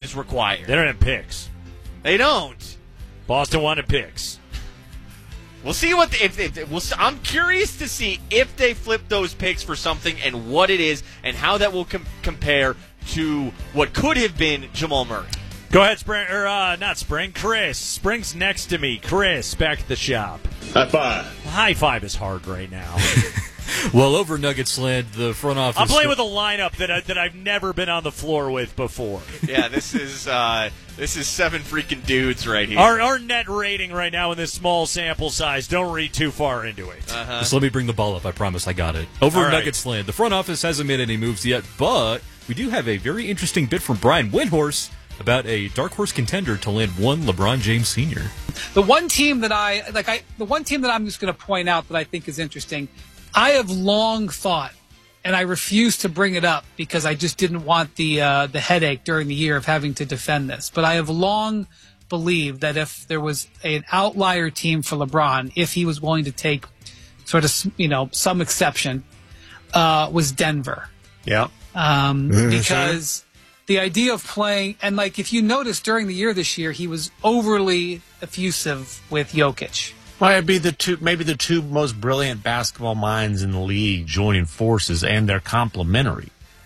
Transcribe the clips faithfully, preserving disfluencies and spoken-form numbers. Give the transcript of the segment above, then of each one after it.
is required. They don't have picks. They don't. Boston wanted picks. We'll see what the, if, if we'll. I'm curious to see if they flip those picks for something and what it is and how that will com- compare to what could have been Jamal Murray. Go ahead, Spring, or uh, not Spring, Chris. Spring's next to me. Chris, back at the shop. High five. High five is hard right now. Well, over Nuggets land, the front office. I'm playing with a lineup that I, that I've never been on the floor with before. Yeah, this is uh, this is seven freaking dudes right here. Our our net rating right now in this small sample size. Don't read too far into it. Uh-huh. Just let me bring the ball up. I promise I got it. Over All right. Nuggets land, the front office hasn't made any moves yet, but we do have a very interesting bit from Brian Windhorse about a dark horse contender to land one LeBron James Senior The one team that I like, I the one team that I'm just going to point out that I think is interesting. I have long thought, and I refuse to bring it up because I just didn't want the uh, the headache during the year of having to defend this. But I have long believed that if there was an outlier team for LeBron, if he was willing to take sort of you know some exception, uh, was Denver. Yeah, um, because the idea of playing and like if you notice during the year this year, he was overly effusive with Jokic. Well, it'd be the two, maybe the two most brilliant basketball minds in the league joining forces, and they're complementary.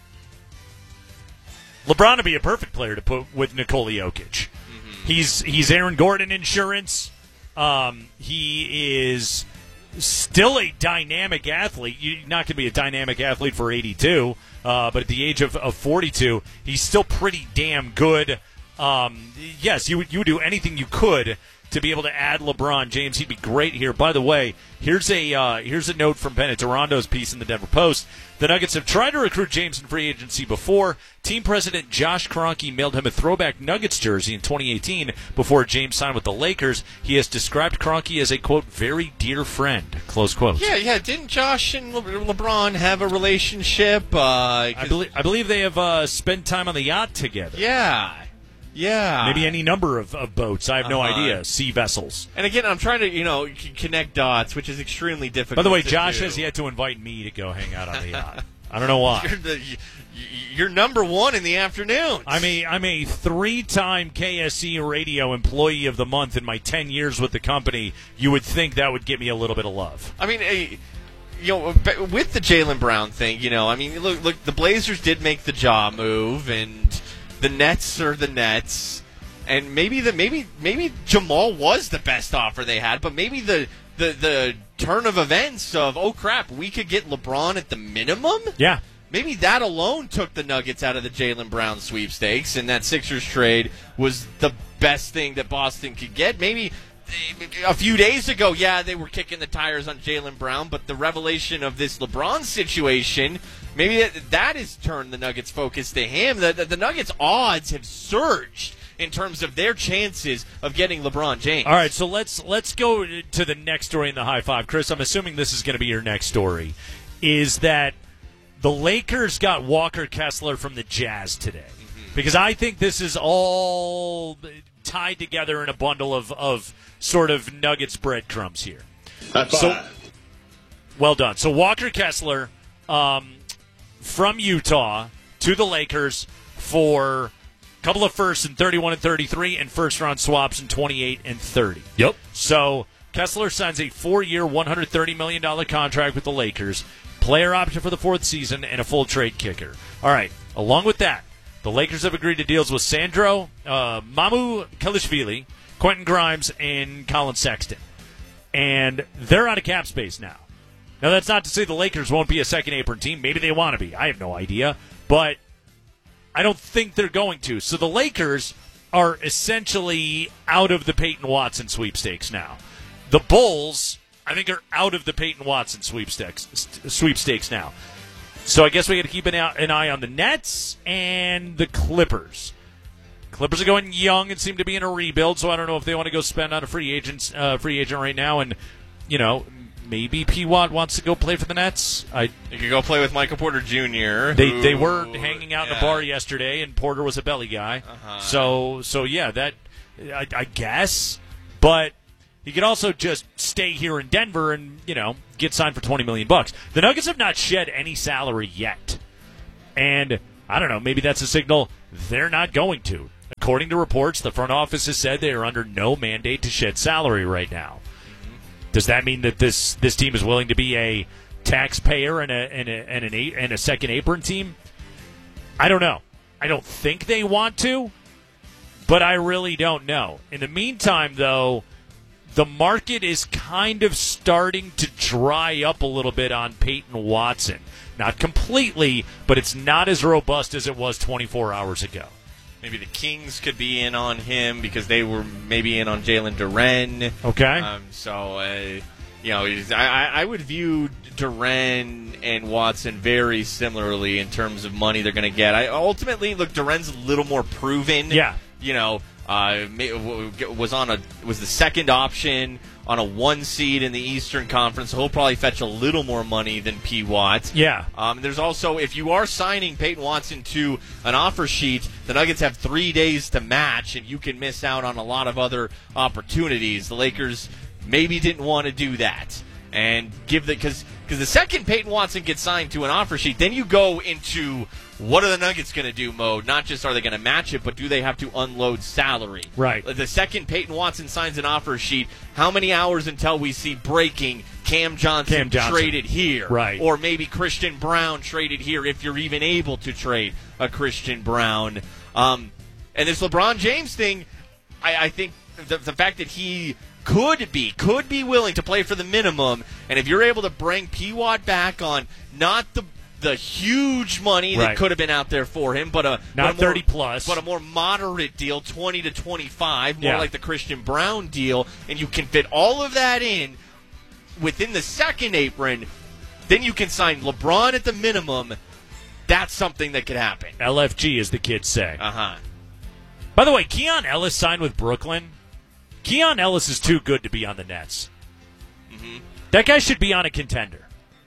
LeBron would be a perfect player to put with Nikola Jokic. Mm-hmm. He's he's Aaron Gordon insurance. Um, he is still a dynamic athlete. You're not going to be a dynamic athlete for eighty-two, uh, but at the age of, of forty-two, he's still pretty damn good. Um, yes, you would you would do anything you could to be able to add LeBron James. He'd be great here. By the way, here's a uh, here's a note from Bennett Durando's piece in the Denver Post. The Nuggets have tried to recruit James in free agency before. Team president Josh Kroenke mailed him a throwback Nuggets jersey in twenty eighteen before James signed with the Lakers. He has described Kroenke as a, quote, very dear friend, close quote. Yeah, yeah. Didn't Josh and Le- LeBron have a relationship? Uh, I, believe, I believe they have uh, spent time on the yacht together. Yeah. Yeah. Maybe any number of, of boats. I have no Uh-huh. idea. Sea vessels. And again, I'm trying to, you know, c- connect dots, which is extremely difficult. By the way, to Josh do. has yet to invite me to go hang out on the yacht. I don't know why. You're, the, y- you're number one in the afternoon. I'm a I'm a three-time K S E Radio Employee of the Month in my ten years with the company. You would think that would get me a little bit of love. I mean, a, you know, with the Jaylen Brown thing, you know, I mean, look, look, the Blazers did make the jaw move, and the Nets are the Nets. And maybe the maybe maybe Jamal was the best offer they had, but maybe the, the, the turn of events of, oh crap, we could get LeBron at the minimum? Yeah. Maybe that alone took the Nuggets out of the Jaylen Brown sweepstakes, and that Sixers trade was the best thing that Boston could get. Maybe a few days ago, yeah, they were kicking the tires on Jaylen Brown, but the revelation of this LeBron situation, maybe that, that has turned the Nuggets' focus to him. The, the, the Nuggets' odds have surged in terms of their chances of getting LeBron James. All right, so let's let's go to the next story in the high five. Chris, I'm assuming this is going to be your next story, is that the Lakers got Walker Kessler from the Jazz today. Mm-hmm. Because I think this is all tied together in a bundle of, of sort of Nuggets breadcrumbs here. High five. So, well done. So Walker Kessler um, from Utah to the Lakers for couple of firsts in thirty-one and thirty-three, and first-round swaps in twenty-eight and thirty. Yep. So Kessler signs a four-year, one hundred thirty million dollars contract with the Lakers, player option for the fourth season, and a full trade kicker. All right. Along with that, the Lakers have agreed to deals with Sandro, uh, Mamu Kalishvili, Quentin Grimes, and Colin Sexton. And they're out of cap space now. Now, that's not to say the Lakers won't be a second-apron team. Maybe they want to be. I have no idea. But I don't think they're going to. So the Lakers are essentially out of the Peyton Watson sweepstakes now. The Bulls, I think, are out of the Peyton Watson sweepstakes sweepstakes now. So I guess we got to keep an eye, an eye on the Nets and the Clippers. Clippers are going young and seem to be in a rebuild, so I don't know if they want to go spend on a free agent, uh, free agent right now. And, you know, maybe P. Watt wants to go play for the Nets. I You could go play with Michael Porter Junior They who, they were hanging out yeah. in a bar yesterday, and Porter was a belly guy. Uh-huh. So so yeah, that I, I guess. But he could also just stay here in Denver and you know get signed for twenty million bucks. The Nuggets have not shed any salary yet, and I don't know. Maybe that's a signal they're not going to. according to reports, the front office has said they are under no mandate to shed salary right now. Does that mean that this this team is willing to be a taxpayer and a and a and an and a second apron team? I don't know. I don't think they want to, but I really don't know. In the meantime, though, the market is kind of starting to dry up a little bit on Peyton Watson. Not completely, but it's not as robust as it was twenty-four hours ago. Maybe the Kings could be in on him because they were maybe in on Jalen Duren. Okay. Um, so, uh, you know, I, I would view Duren and Watson very similarly in terms of money they're going to get. I ultimately, look, Duren's a little more proven. Yeah. You know, uh, was on a was the second option on a one seed in the Eastern Conference, so he'll probably fetch a little more money than P. Watt. Yeah. Um, there's also, if you are signing Peyton Watson to an offer sheet, the Nuggets have three days to match, and you can miss out on a lot of other opportunities. The Lakers maybe didn't want to do that and give the because because the second Peyton Watson gets signed to an offer sheet, then you go into what are the Nuggets going to do mode. Not just are they going to match it, but do they have to unload salary? Right. The second Peyton Watson signs an offer sheet, how many hours until we see breaking Cam Johnson, Cam Johnson. traded here? Right. Or maybe Christian Brown traded here if you're even able to trade a Christian Brown. Um, and this LeBron James thing, I, I think the, the fact that he could be, could be willing to play for the minimum, and if you're able to bring P. Watt back on not the the huge money that right. could have been out there for him, but a not but a more, thirty plus, but a more moderate deal, twenty to twenty-five, more yeah. like the Christian Brown deal, and you can fit all of that in within the second apron, then you can sign LeBron at the minimum. That's something that could happen. L F G, as the kids say. Uh huh. By the way, Keon Ellis signed with Brooklyn. Keon Ellis is too good to be on the Nets. Mm-hmm. That guy should be on a contender.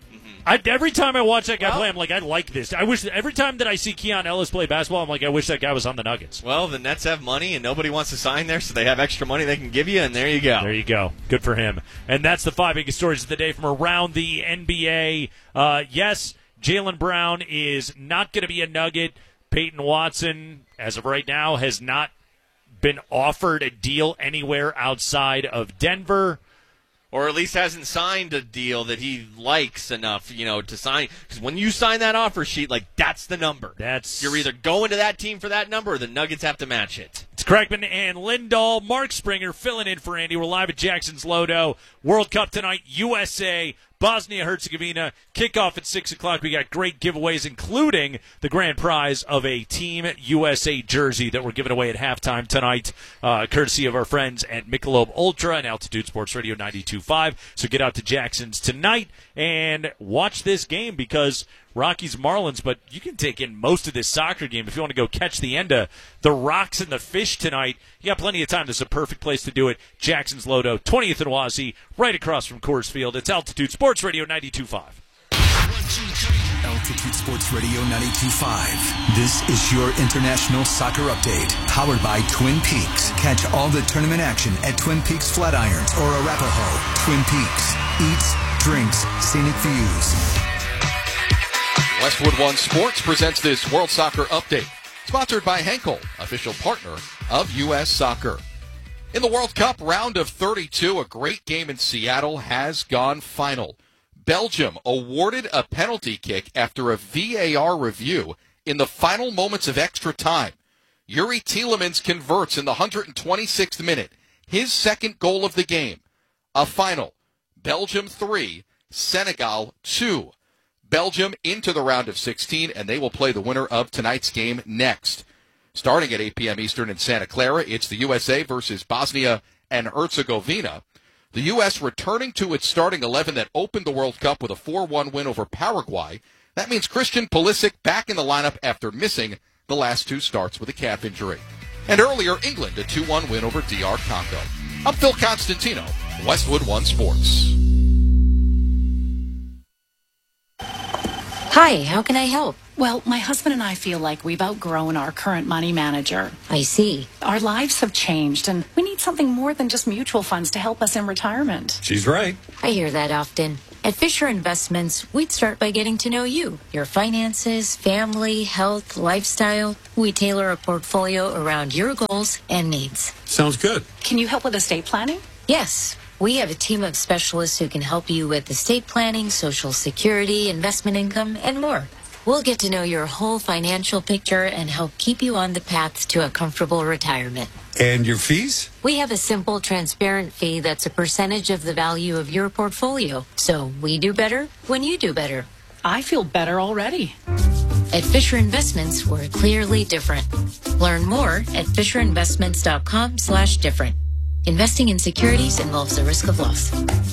I, every time I watch that guy well, play, I'm like, I like this. I wish every time that I see Keon Ellis play basketball, I'm like, I wish that guy was on the Nuggets. Well, the Nets have money, and nobody wants to sign there, so they have extra money they can give you, and there you go. There you go. Good for him. And that's the five biggest stories of the day from around the N B A. Uh, yes, Jaylen Brown is not going to be a Nugget. Peyton Watson, as of right now, has not been offered a deal anywhere outside of Denver. Or at least hasn't signed a deal that he likes enough, you know, to sign. Because when you sign that offer sheet, like, that's the number. That's You're either going to that team for that number or the Nuggets have to match it. It's Craigman and Lindahl. Mark Springer filling in for Andy. We're live at Jackson's Lodo. World Cup tonight, U S A, Bosnia-Herzegovina. Kickoff at six o'clock. We got great giveaways, including the grand prize of a Team U S A jersey that we're giving away at halftime tonight, uh, courtesy of our friends at Michelob Ultra and Altitude Sports Radio ninety-two point five. So get out to Jackson's tonight and watch this game because Rockies Marlins, but you can take in most of this soccer game if you want to go catch the end of the Rocks and the Fish tonight. You got plenty of time. This is a perfect place to do it. Jackson's Lodo, twentieth and Wazee, right across from Coors Field. It's Altitude Sports Radio ninety-two point five. Altitude Sports Radio ninety-two point five. This is your international soccer update, powered by Twin Peaks. Catch all the tournament action at Twin Peaks Flatirons or Arapahoe. Twin Peaks. Eats, drinks, scenic views. Westwood One Sports presents this World Soccer Update, sponsored by Henkel, official partner of U S Soccer. In the World Cup round of thirty-two, a great game in Seattle has gone final. Belgium awarded a penalty kick after a V A R review in the final moments of extra time. Yuri Tielemans converts in the one hundred twenty-sixth minute, his second goal of the game. A final, Belgium three, Senegal two. Belgium into the round of sixteen, and they will play the winner of tonight's game next. Starting at eight p.m. Eastern in Santa Clara, it's the U S A versus Bosnia and Herzegovina. The U S returning to its starting eleven that opened the World Cup with a four one win over Paraguay. That means Christian Pulisic back in the lineup after missing the last two starts with a calf injury. And earlier, England a two one win over D R Congo. I'm Phil Constantino, Westwood One Sports. Hi, how can I help? Well, my husband and I feel like we've outgrown our current money manager. I see. Our lives have changed, and we need something more than just mutual funds to help us in retirement. She's right. I hear that often. At Fisher Investments, we'd start by getting to know you, your finances, family, health, lifestyle. We tailor a portfolio around your goals and needs. Sounds good. Can you help with estate planning? Yes, we have a team of specialists who can help you with estate planning, Social Security, investment income, and more. We'll get to know your whole financial picture and help keep you on the path to a comfortable retirement. And your fees? We have a simple, transparent fee that's a percentage of the value of your portfolio. So we do better when you do better. I feel better already. At Fisher Investments, we're clearly different. Learn more at FisherInvestments.com slash different. Investing in securities involves the risk of loss.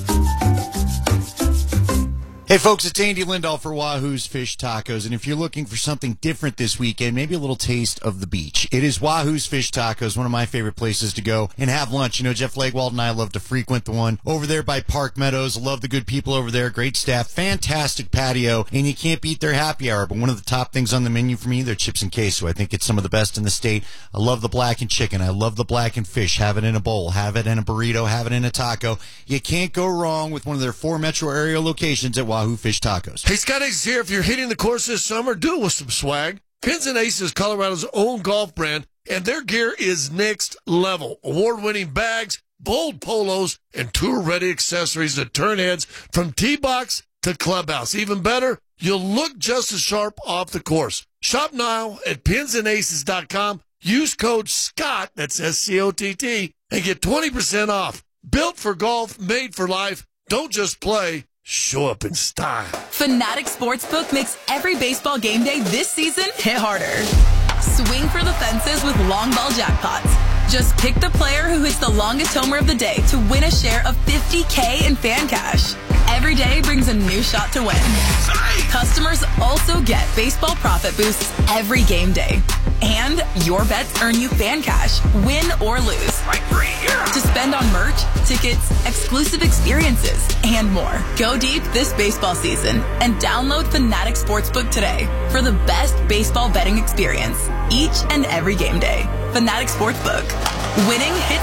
Hey folks, it's Andy Lindahl for Wahoo's Fish Tacos, and if you're looking for something different this weekend, maybe a little taste of the beach, it is Wahoo's Fish Tacos, one of my favorite places to go and have lunch. You know, Jeff Legwald and I love to frequent the one over there by Park Meadows. Love the good people over there, great staff, fantastic patio, and you can't beat their happy hour. But one of the top things on the menu for me, their chips and queso. I think it's some of the best in the state. I love the blackened chicken. I love the blackened fish. Have it in a bowl, have it in a burrito, have it in a taco. You can't go wrong with one of their four metro area locations at Wahoo Fish Tacos. Hey, Scott Ace here. If you're hitting the course this summer, do it with some swag. Pins and Ace is Colorado's own golf brand, and their gear is next level. Award-winning bags, bold polos, and tour-ready accessories that turn heads from tee box to clubhouse. Even better, you'll look just as sharp off the course. Shop now at pins and aces dot com. Use code SCOTT, that's S C O T T, and get twenty percent off. Built for golf, made for life. Don't just play. Show up in style. Fanatic Sportsbook makes every baseball game day this season hit harder. Swing for the fences with long ball jackpots. Just pick the player who hits the longest homer of the day to win a share of fifty K in fan cash. Every day brings a new shot to win. Customers also get baseball profit boosts every game day. And your bets earn you fan cash, win or lose. To spend on merch, tickets, exclusive experiences, and more. Go deep this baseball season and download Fanatic Sportsbook today for the best baseball betting experience each and every game day. Fanatic Sportsbook. Winning hits